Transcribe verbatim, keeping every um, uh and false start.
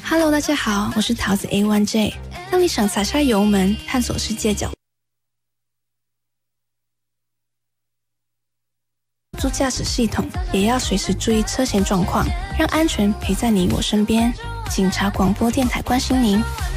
Hello， 大家好，我是桃子 A 一 J。当你想踩下油门，探索世界角助驾驶系统，也要随时注意车前状况，让安全陪在你我身边。警察广播电台关心您，